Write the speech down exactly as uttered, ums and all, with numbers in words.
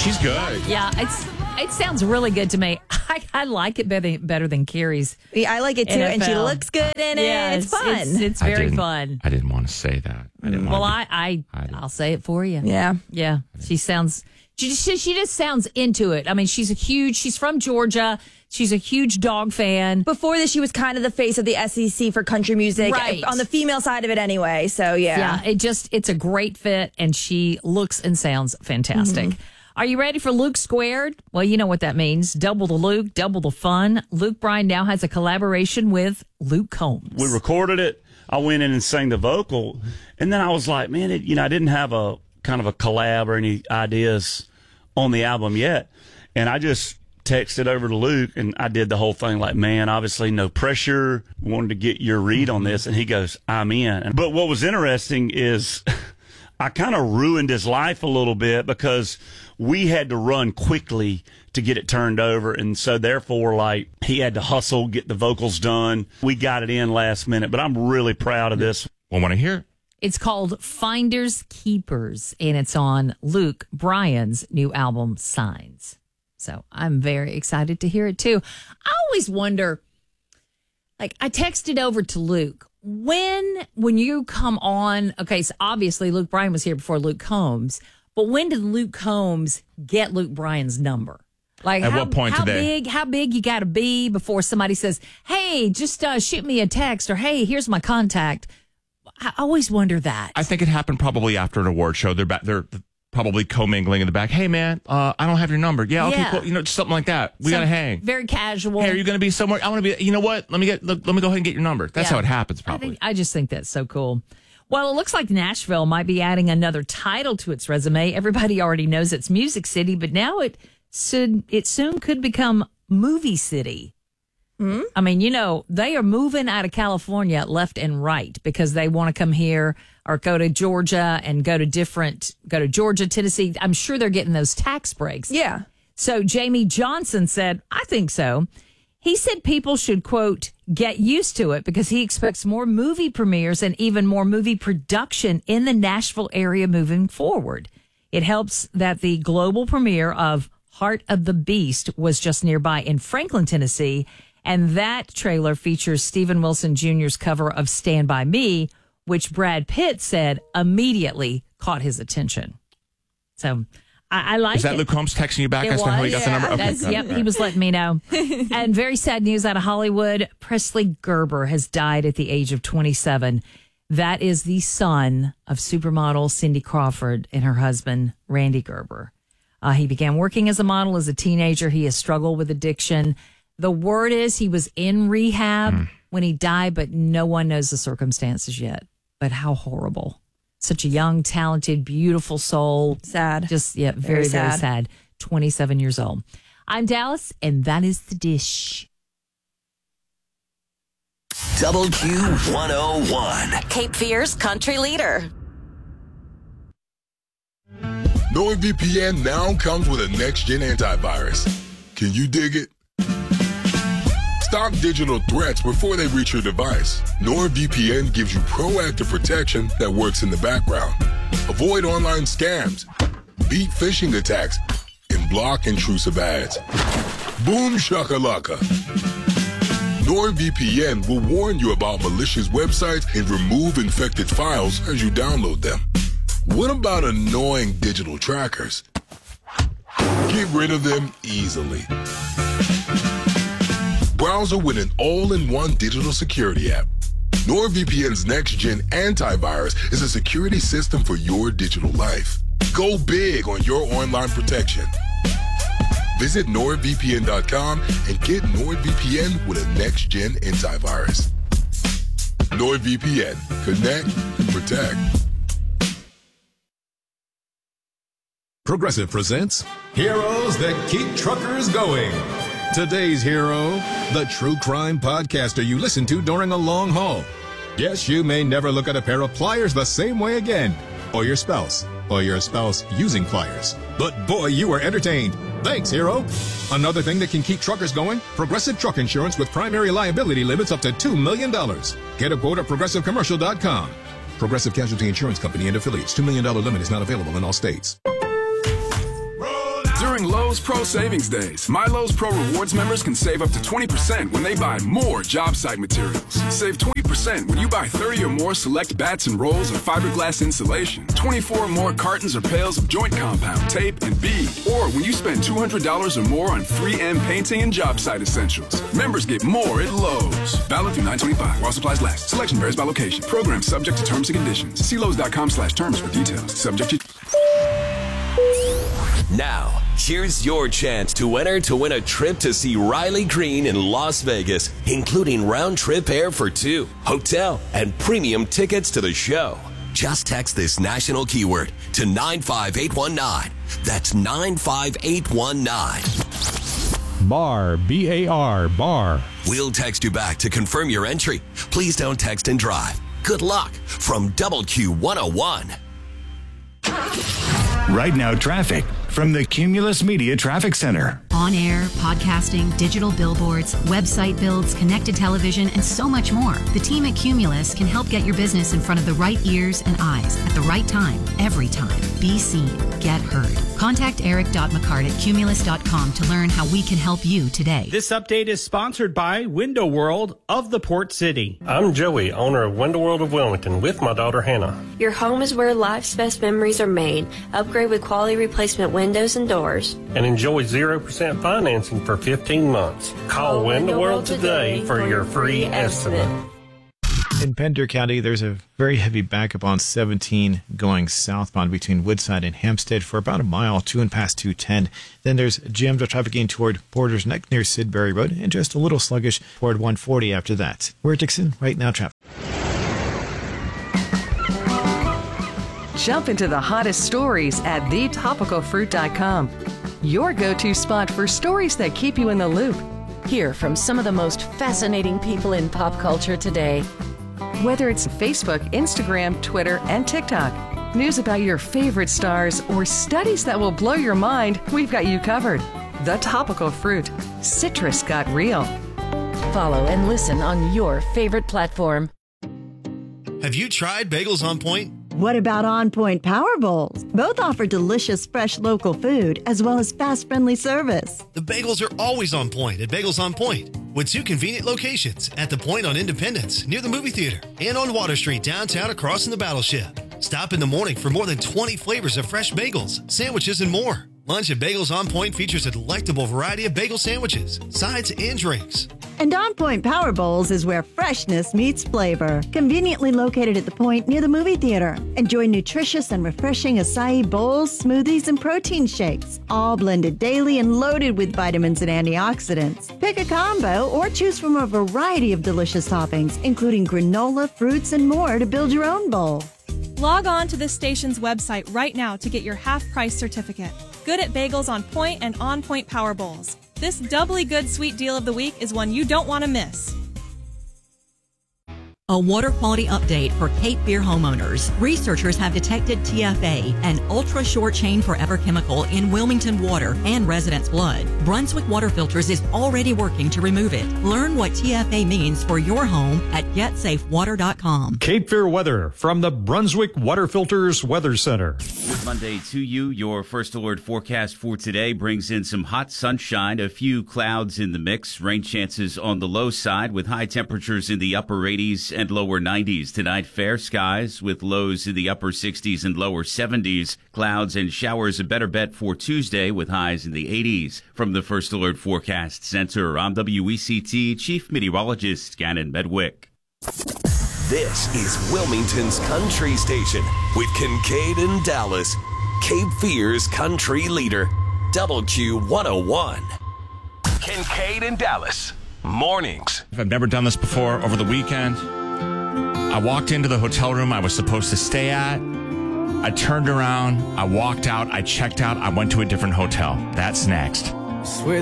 she's good. Yeah, it's it sounds really good to me. I, I like it better, better than Carrie's. Yeah, I like it too, N F L. and she looks good in it. Yeah, it's, fun. It's, it's I very didn't- fun. I didn't want to say that. I didn't Well, want to I, I, I didn't. I'll say it for you. Yeah. Yeah. She sounds, she, she, she just sounds into it. I mean, she's a huge, she's from Georgia. She's a huge dog fan. Before this, she was kind of the face of the S E C for country music, Right. on the female side of it anyway. So, yeah. Yeah, it just, it's a great fit, and she looks and sounds fantastic. Mm-hmm. Are you ready for Luke Squared? Well, you know what that means. Double the Luke, double the fun. Luke Bryan now has a collaboration with Luke Combs. We recorded it. I went in and sang the vocal, and then I was like, man, it, you know, I didn't have a kind of a collab or any ideas on the album yet, and I just texted over to Luke, and I did the whole thing like, man, obviously no pressure, wanted to get your read on this, and he goes, I'm in. But what was interesting is I kind of ruined his life a little bit because we had to run quickly to get it turned over, and so therefore, like, he had to hustle, get the vocals done. We got it in last minute, but I'm really proud of this. Well, want to hear it? It's called Finders Keepers, and it's on Luke Bryan's new album, Signs. So I'm very excited to hear it too. I always wonder, like, I texted over to Luke, when, when you come on, okay, so obviously Luke Bryan was here before Luke Combs, but when did Luke Combs get Luke Bryan's number? Like, At how, what point how today? big, how big you got to be before somebody says, hey, just uh, shoot me a text, or hey, here's my contact. I always wonder that. I think it happened probably after an award show. They're back. They're probably commingling in the back. Hey, man, uh, I don't have your number. Yeah, okay, Yeah. cool. You know, just something like that. We Some- gotta hang. Very casual. Hey, are you gonna be somewhere? I want to be. You know what? Let me get. Let, let me go ahead and get your number. That's Yeah. how it happens. I, Probably. think, I just think that's so cool. Well, it looks like Nashville might be adding another title to its resume. Everybody already knows it's Music City, but now it soon, it soon could become Movie City. Hmm? I mean, you know, they are moving out of California left and right because they want to come here or go to Georgia and go to different, go to Georgia, Tennessee. I'm sure they're getting those tax breaks. Yeah. So Jamie Johnson said, I think so. He said people should, quote, get used to it because he expects more movie premieres and even more movie production in the Nashville area moving forward. It helps that the global premiere of Heart of the Beast was just nearby in Franklin, Tennessee, and that trailer features Stephen Wilson Junior's cover of Stand By Me, which Brad Pitt said immediately caught his attention. So I, I like Is that it. Luke Combs texting you back? It As to how he was. got the number? Okay, That's, got it. yep, All right. he was letting me know. And very sad news out of Hollywood. Presley Gerber has died at the age of twenty-seven. That is the son of supermodel Cindy Crawford and her husband, Randy Gerber. Uh, he began working as a model as a teenager. He has struggled with addiction. The word is he was in rehab Mm. when he died, but no one knows the circumstances yet. But how horrible. Such a young, talented, beautiful soul. Sad. Just, yeah, very, Very very sad. sad. twenty-seven years old. I'm Dallas, and that is The Dish. Double Q one oh one. Cape Fear's country leader. NordVPN now comes with a next-gen antivirus. Can you dig it? Stop digital threats before they reach your device. NordVPN gives you proactive protection that works in the background. Avoid online scams, beat phishing attacks, and block intrusive ads. Boom shakalaka. NordVPN will warn you about malicious websites and remove infected files as you download them. What about annoying digital trackers? Get rid of them easily. Browser with an all-in-one digital security app. NordVPN's next-gen antivirus is a security system for your digital life. Go big on your online protection. Visit nord V P N dot com and get NordVPN with a next-gen antivirus. NordVPN. Connect and protect. Progressive presents Heroes That Keep Truckers Going. Today's hero, the true crime podcaster you listen to during a long haul. Yes, you may never look at a pair of pliers the same way again, or your spouse, or your spouse using pliers. But boy, you were entertained. Thanks, hero. Another thing that can keep truckers going, Progressive Truck Insurance with primary liability limits up to two million dollars. Get a quote at progressive commercial dot com. Progressive Casualty Insurance Company and affiliates. two million dollars limit is not available in all states. Lowe's Pro Savings Days. My Lowe's Pro Rewards members can save up to twenty percent when they buy more job site materials. Save twenty percent when you buy thirty or more select bats and rolls of fiberglass insulation, twenty-four or more cartons or pails of joint compound, tape, and bead. Or when you spend two hundred dollars or more on three M painting and job site essentials. Members get more at Lowe's. Valid through nine twenty-five while supplies last. Selection varies by location. Program subject to terms and conditions. See Lowe's.com slash terms for details. Subject to... Now, here's your chance to enter to win a trip to see Riley Green in Las Vegas, including round-trip air for two, hotel, and premium tickets to the show. Just text this national keyword to nine five eight one nine. That's nine five eight one nine. Bar, B A R, bar. We'll text you back to confirm your entry. Please don't text and drive. Good luck from Double Q one oh one. Right now, traffic from the Cumulus Media Traffic Center. On air, podcasting, digital billboards, website builds, connected television, and so much more. The team at Cumulus can help get your business in front of the right ears and eyes at the right time, every time. Be seen. Get heard. Contact eric dot mccart at cumulus dot com to learn how we can help you today. This update is sponsored by Window World of the Port City. I'm Joey, owner of Window World of Wilmington, with my daughter Hannah. Your home is where life's best memories are made. Upgrade with quality replacement windows and doors. And enjoy zero percent financing for fifteen months. Call, Call Window World today for, for your free estimate. estimate. In Pender County, there's a very heavy backup on seventeen going southbound between Woodside and Hampstead for about a mile to and past two ten. Then there's jammed up traffic gain toward Porter's Neck near Sidbury Road and just a little sluggish toward one forty after that. We're at Dixon, right now traffic. Jump into the hottest stories at the topical fruit dot com. Your go-to spot for stories that keep you in the loop. Hear from some of the most fascinating people in pop culture today. Whether it's Facebook, Instagram, Twitter, and TikTok, news about your favorite stars, or studies that will blow your mind, we've got you covered. The Topical Fruit. Citrus got real. Follow and listen on your favorite platform. Have you tried Bagels on Point? What about On Point Power Bowls? Both offer delicious, fresh local food as well as fast, friendly service. The bagels are always on point at Bagels on Point, with two convenient locations at the Point on Independence near the movie theater and on Water Street downtown across from the Battleship. Stop in the morning for more than twenty flavors of fresh bagels, sandwiches, and more. Lunch at Bagels on Point features a delectable variety of bagel sandwiches, sides, and drinks. And On Point Power Bowls is where freshness meets flavor. Conveniently located at the Point near the movie theater. Enjoy nutritious and refreshing acai bowls, smoothies, and protein shakes, all blended daily and loaded with vitamins and antioxidants. Pick a combo or choose from a variety of delicious toppings, including granola, fruits, and more to build your own bowl. Log on to this station's website right now to get your half-price certificate. Good at Bagels on Point and On Point Power Bowls. This doubly good sweet deal of the week is one you don't want to miss. A water quality update for Cape Fear homeowners. Researchers have detected T F A, an ultra-short-chain forever chemical in Wilmington water and residents' blood. Brunswick Water Filters is already working to remove it. Learn what T F A means for your home at get safe water dot com. Cape Fear weather from the Brunswick Water Filters Weather Center. Good Monday to you. Your first alert forecast for today brings in some hot sunshine, a few clouds in the mix, rain chances on the low side with high temperatures in the upper eighties and lower nineties. Tonight, fair skies with lows in the upper sixties and lower seventies. Clouds and showers a better bet for Tuesday with highs in the eighties. From the First Alert Forecast Center, I'm W E C T Chief Meteorologist Gannon Medwick. This is Wilmington's country station with Kincaid and Dallas. Cape Fear's country leader, Double Q one oh one. Kincaid and Dallas, mornings. I've never done this before. Over the weekend, I walked into the hotel room I was supposed to stay at. I turned around, I walked out, I checked out, I went to a different hotel. That's next. Switch